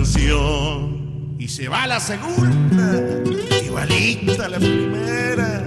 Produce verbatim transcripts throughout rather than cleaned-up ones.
canción y se va la segunda, igualita a la primera.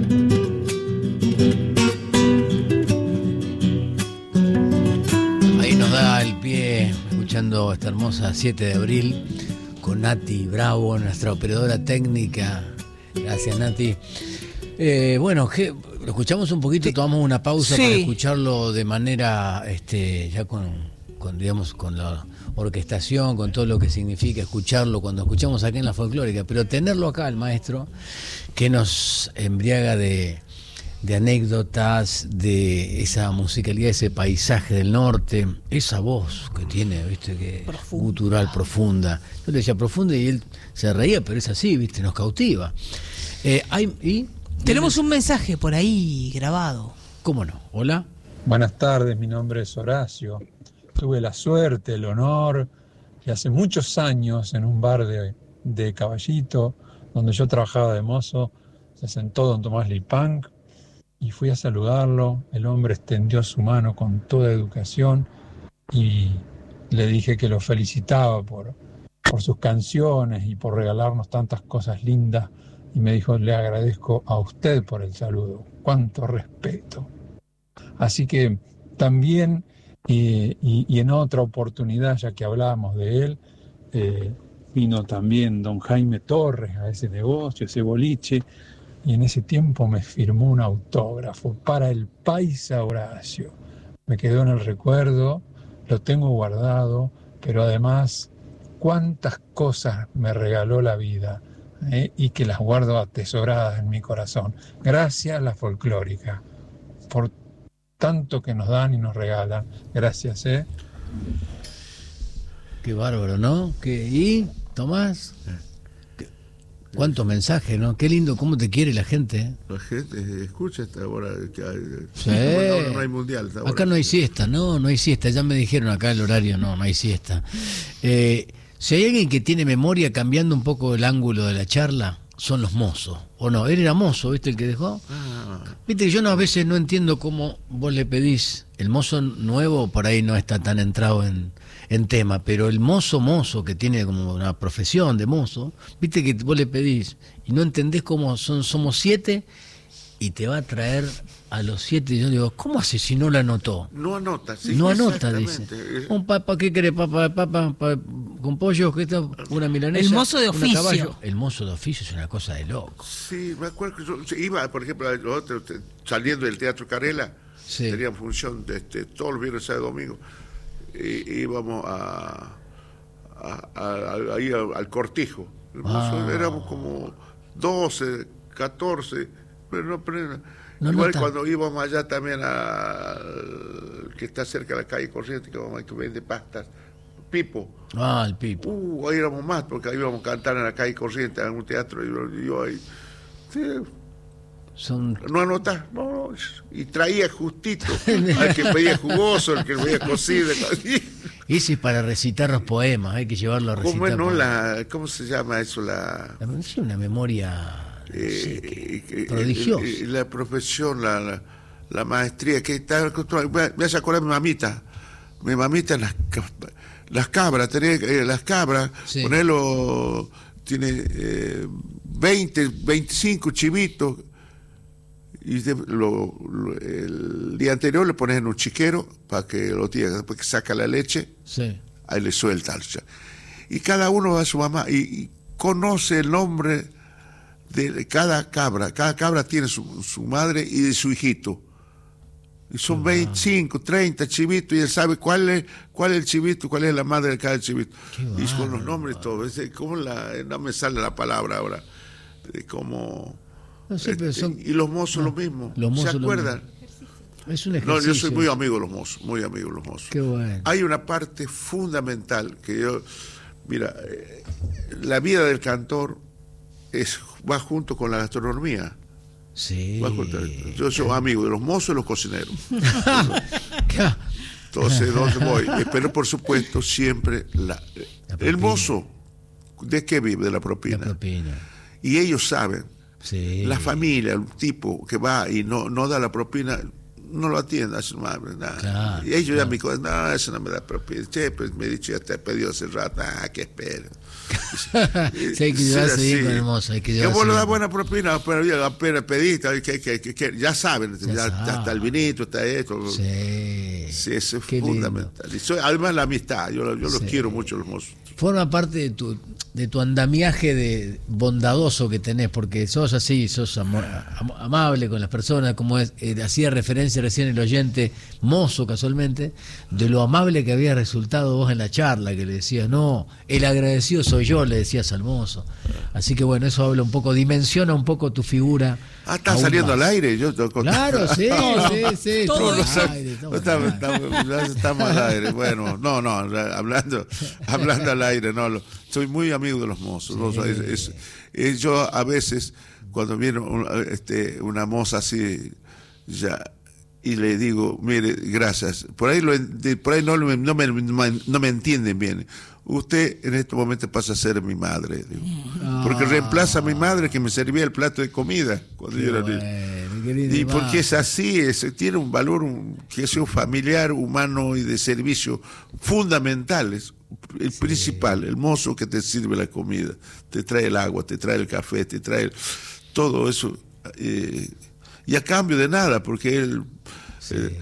Ahí nos da el pie escuchando esta hermosa siete de abril con Nati Bravo, nuestra operadora técnica. Gracias, Nati. Eh, bueno, que, lo escuchamos un poquito, sí. Tomamos una pausa sí. para escucharlo de manera, este, ya con, con, digamos, con la orquestación, con todo lo que significa escucharlo cuando escuchamos aquí en la folclórica, pero tenerlo acá, el maestro, que nos embriaga de, de anécdotas, de esa musicalidad, ese paisaje del norte, esa voz que tiene, viste, que profunda. Gutural, profunda. Yo le decía profunda y él se reía, pero es así, viste, nos cautiva. Eh, hay, y Tenemos un mensaje por ahí grabado. ¿Cómo no? Hola. Buenas tardes, mi nombre es Horacio. Tuve la suerte, el honor, y hace muchos años en un bar de, de Caballito, donde yo trabajaba de mozo, se sentó don Tomás Lipanc y fui a saludarlo. El hombre extendió su mano con toda educación y le dije que lo felicitaba por, por sus canciones y por regalarnos tantas cosas lindas. Y me dijo, le agradezco a usted por el saludo. Cuánto respeto. Así que también, eh, y, y en otra oportunidad, ya que hablábamos de él, eh, vino también don Jaime Torres a ese negocio, ese boliche, y en ese tiempo me firmó un autógrafo para el Paisa Horacio. Me quedó en el recuerdo, lo tengo guardado, pero además, cuántas cosas me regaló la vida. Eh, y que las guardo atesoradas en mi corazón. Gracias, la folclórica, por tanto que nos dan y nos regalan. Gracias, ¿eh? Qué bárbaro, ¿no? ¿Qué, ¿Y, Tomás? ¿Cuántos mensajes, no? Qué lindo, cómo te quiere la gente, ¿eh? La gente escucha esta hora. Que hay, sí. Bueno, no hay mundial. Acá no hay siesta, no, no hay siesta. Ya me dijeron acá el horario, no, no hay siesta. Eh... Si hay alguien que tiene memoria, cambiando un poco el ángulo de la charla, son los mozos. ¿O no? Él era mozo, ¿viste el que dejó? Ah. Viste que yo no, a veces no entiendo cómo vos le pedís. El mozo nuevo por ahí no está tan entrado en, en tema, pero el mozo mozo que tiene como una profesión de mozo, viste que vos le pedís y no entendés cómo son, somos siete y te va a traer a los siete. Y yo digo, ¿cómo hace si no lo anotó? No anota, sí. No anota, dice. Un papa, ¿qué querés? Papa, papa, papa con pollo, ¿qué está? Una milanesa. El mozo de oficio. El mozo de oficio es una cosa de loco. Sí, me acuerdo que yo iba, por ejemplo, los otros, saliendo del Teatro Carela, sí. Tenían función de, este, todos los viernes, sábado y domingo, y íbamos a, a, a, a, ahí al, al Cortijo. Ah. Éramos como doce, catorce, pero no, pero no igual no cuando íbamos allá también a que está cerca de la calle Corrientes, que vamos a que vende pastas, Pipo. Ah, el Pipo. Uh, ahí éramos más, porque ahí íbamos a cantar en la calle Corrientes, en un teatro, y yo, yo ahí. Sí. Son... No anotás, no, y traía justito al que pedía jugoso, al que pedía cocido. Y si para recitar los poemas, hay que llevarlo a recitar. ¿Cómo, es, no, la, ¿cómo se llama eso? La, la es una memoria eh, sí, prodigiosa. Eh, la profesión, la, la, la maestría, que está. Me hace acordar mi mamita. Mi mamita, las, las cabras, tenía eh, las cabras, sí. Ponerlo, tiene eh, veinte, veinticinco chivitos. Y de, lo, lo, el día anterior le pones en un chiquero para que lo tire, después que saca la leche, sí. Ahí le suelta. Y cada uno va a su mamá y, y conoce el nombre de cada cabra. Cada cabra tiene su, su madre y de su hijito. Y son ah. veinticinco, treinta chivitos y él sabe cuál es, cuál es el chivito, cuál es la madre de cada chivito. Y con los nombres todos. ¿Cómo la, no me sale la palabra ahora? De cómo... No, sí, este, son... Y los mozos no, lo mismo. Los mozos ¿se acuerdan? Es un ejercicio. No, yo soy muy amigo de los mozos, muy amigo de los mozos. Qué bueno. Hay una parte fundamental que yo, mira, eh, la vida del cantor es va junto con la gastronomía. Sí. Va junto, yo soy amigo de los mozos y los cocineros. Entonces, ¿dónde voy? Pero por supuesto, siempre la, la el mozo, ¿de qué vive? De la propina. La propina. Y ellos saben. Sí. La familia, el tipo que va y no, no da la propina, no lo atienda a su madre, nada. Claro, y ellos claro. ya me dicen, no, eso no me da propina. Che, pues me he dicho, ya te he pedido hace rato, ah, que espera. Sí, hay que llevarse bien con el mozo, hay que Que llevarse vos le das bien. buena propina, pero ya apenas pediste, que, que, que, que, ya saben, Ya ya, saben. ya está el vinito, está esto. Sí, Sí, eso es qué lindo. fundamental. Y soy- además la amistad, yo, yo los Sí. quiero mucho los mozos. Forma parte de tu, de tu andamiaje de bondadoso que tenés, porque sos así, sos amo- am- amable con las personas, como es, eh, hacía referencia recién el oyente, mozo casualmente, de lo amable que había resultado vos en la charla, que le decías, no, el agradecido soy yo, le decías al mozo. Así que bueno, eso habla un poco, dimensiona un poco tu figura. Ah, está aún saliendo más. al aire. Yo, yo- Claro, sí, sí, sí. Todo estamos eso. al aire, No, estamos al estamos, aire. estamos- ya estamos al aire. Bueno, no, no, hablando, hablando al aire, no, lo- soy muy amigo de los mozos. ¿No? Es- es- es- yo a veces, cuando viene un- este, una moza así, ya, y le digo, mire, gracias, por ahí, lo, en- de- por ahí no, lo- no, me, no me entienden bien. Usted en este momento pasa a ser mi madre, digo. Porque reemplaza a mi madre que me servía el plato de comida cuando yo era niño. Bueno, querido Y hermano. porque es así, es, tiene un valor un, que es un familiar, humano y de servicio fundamentales. El sí. principal, el mozo que te sirve la comida, te trae el agua, te trae el café, te trae el, todo eso. Eh, y a cambio de nada, porque él... Sí, eh,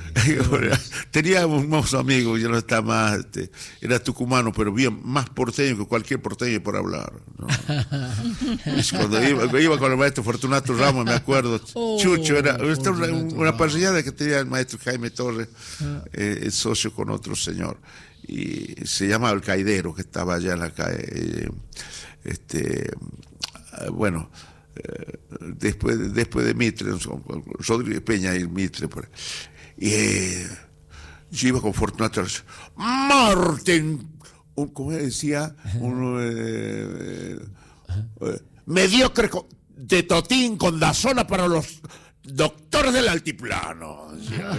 tenía un mozo amigo, ya no está más, este, era tucumano, pero bien más porteño que cualquier porteño por hablar, ¿no? Cuando iba, iba con el maestro Fortunato Ramos, me acuerdo, oh, Chucho, era esta una, una parrillada que tenía el maestro Jaime Torres, eh, el socio con otro señor, y se llamaba El Caidero, que estaba allá en la calle, eh, este, bueno, eh, después, después de Mitre, Rodríguez Peña y Mitre, por ahí. Y eh, yo iba con Fortunato Martín, un, como decía, un eh, eh, mediocre de Totín con Dazona para los doctores del altiplano.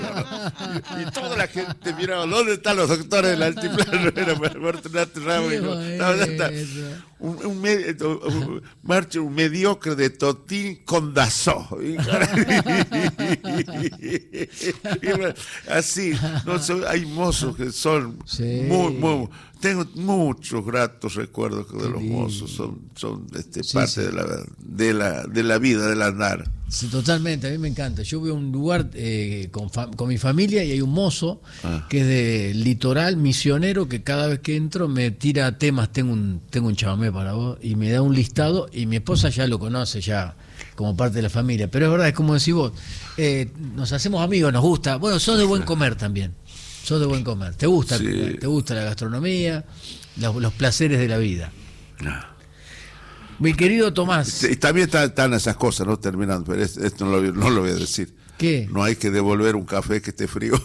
Y, y toda la gente miraba, ¿dónde están los doctores del altiplano? Era Fortunato Ramos. Un, un, medio, un, marcha, un mediocre de Totín con Dazó. Así, no, son, hay mozos que son sí. muy, muy... Tengo muchos gratos recuerdos de los mozos, son, son este, sí, parte sí. De, la, de, la, de la vida, del andar. Sí, totalmente, a mí me encanta. Yo veo un lugar eh, con, fa con mi familia y hay un mozo ah. que es de litoral, misionero, que cada vez que entro me tira temas, tengo un, tengo un chamamé para vos, y me da un listado, y mi esposa ya lo conoce ya como parte de la familia. Pero es verdad, es como decís vos, eh, nos hacemos amigos, nos gusta. Bueno, sos de buen comer también. Sos de buen comer. ¿Te gusta, sí. te gusta la gastronomía, los, los placeres de la vida? No. Mi querido Tomás. Y también están esas cosas, no terminando, pero esto no lo, no lo voy a decir. ¿Qué? No hay que devolver un café que esté frío.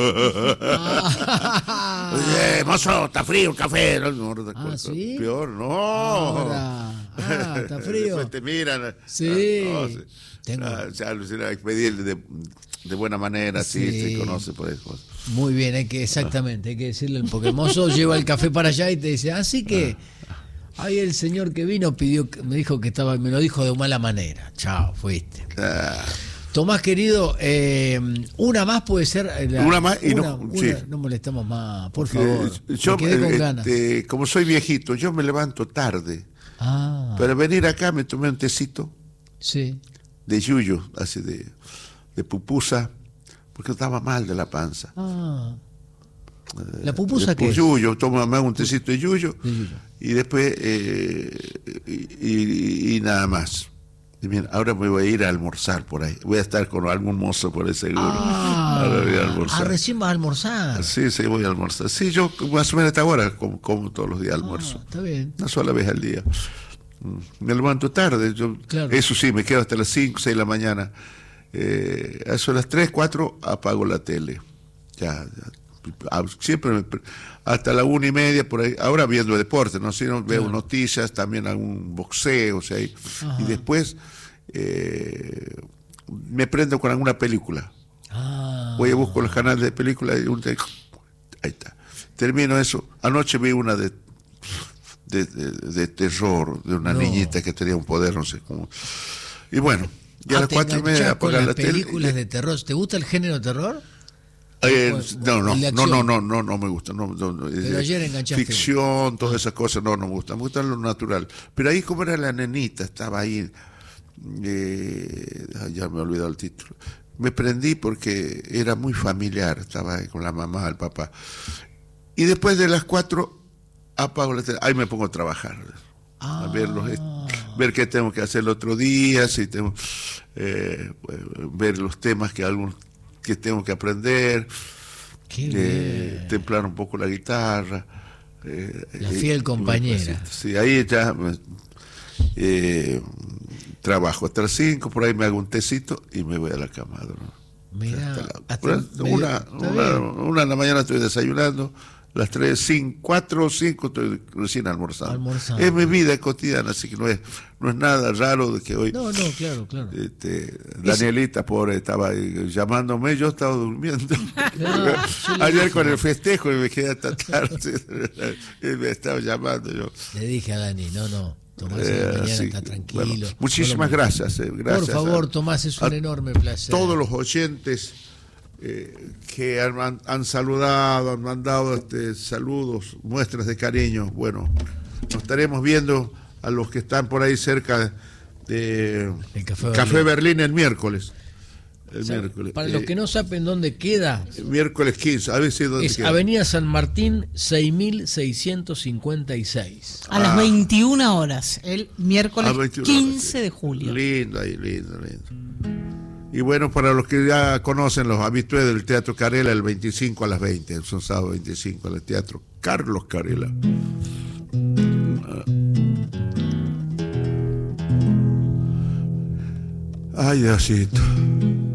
Ah. Oye, mozo, está frío el café. No, no, no, ah, ¿sí? Peor, no. Ahora. Ah, está frío. Después te miran. Sí. No, sí. Tengo... ah, ya, hay que pedirle de, de buena manera, sí, sí, se conoce por eso. Muy bien, hay que, exactamente, hay que decirle, porque el mozo lleva el café para allá y te dice, así que... Ahí el señor que vino pidió, me dijo que estaba, me lo dijo de mala manera. Chao, fuiste. Ah. Tomás, querido, eh, una más puede ser. La, una más y una, no, una, sí. no molestamos más, por favor. Yo, me quedé con eh, ganas. Eh, como soy viejito, yo me levanto tarde. Ah. Para venir acá me tomé un tecito. Sí. De yuyo, así de, de pupusa, porque estaba mal de la panza. Ah. ¿La pupusa qué es? Yuyo, tomo un tecito de yuyo, de yuyo. Y después, eh, y, y, y nada más. Y bien, ahora me voy a ir a almorzar por ahí. Voy a estar con algún mozo por ahí seguro. Ah, ahora voy a almorzar. Ah, recién vas a almorzar. Sí, sí, voy a almorzar. Sí, yo más o menos hasta ahora como, como todos los días almuerzo. Ah, está bien. Una sola vez al día. Me levanto tarde. Yo, claro. Eso sí, me quedo hasta las cinco, seis de la mañana. Eh, a eso a las tres, cuatro apago la tele. Ya, ya. Siempre me, hasta la una y media por ahí, ahora viendo deporte, no sé, no veo claro. noticias, también algún boxeo, o sea, y, y después eh, me prendo con alguna película. Ah. Voy a buscar los canales de películas y un, ahí está. Termino eso. Anoche vi una de de, de, de terror de una no. niñita que tenía un poder, no sé cómo. Y bueno, Y a Ah, las ¿te cuatro y media enganchás con apagar las la tele. películas de terror? ¿Te gusta el género terror? Eh, O- no, no, el de no, acción. no, no, no, no me gusta. No, no, no, Pero eh, ayer enganchaste. ficción, todas esas cosas, no, no me gusta. Me gusta lo natural. Pero ahí, como era la nenita, estaba ahí. Eh, ya me he olvidado el título. Me prendí porque era muy familiar. Estaba ahí con la mamá, el papá. Y después de las cuatro, apago la tele. Ahí me pongo a trabajar. Ah. A ver, los, ver qué tengo que hacer el otro día, si tengo, eh, ver los temas que algunos que tengo que aprender, Qué eh, bien. templar un poco la guitarra. Eh, La eh, fiel eh, compañera. Sí, ahí ya eh, trabajo hasta las cinco, por ahí me hago un tecito y me voy a la cama. ¿No? Mirá, Hasta la- hasta una, medio- una, está una, bien. una de la mañana estoy desayunando, las tres, cinco, cuatro o cinco estoy recién almorzando. Almorzando. Es mi vida cotidiana, así que no es, no es nada raro de que hoy No, no, claro, claro. este, Danielita, pobre, estaba ahí llamándome, yo estaba durmiendo. Claro, yo le Ayer dije. con el festejo y me quedé hasta tarde. Y me estaba llamando yo. Le dije a Dani, no, no, Tomás Eh, en la mañana sí, está tranquilo. bueno, muchísimas Solo- gracias, eh, gracias. Por favor, a- Tomás, es a un enorme placer. todos los oyentes eh, que han, han- han saludado, han mandado este, saludos, muestras de cariño. Bueno, nos estaremos viendo a los que están por ahí cerca de El Café Café Berlín. Berlín el miércoles. El O sea, miércoles. para Eh, los que no saben dónde queda, el miércoles quince, a ver si dónde es queda. Avenida San Martín seis mil seiscientos cincuenta y seis. A las Ah. veintiuna horas, el miércoles Ah, veintiuna quince horas, de sí. julio. Lindo ahí, lindo, lindo. Y bueno, para los que ya conocen los habitués del Teatro Carela, el veinticinco a las veinte, el sábado veinticinco, al Teatro Carlos Carela. Ay, Diosito.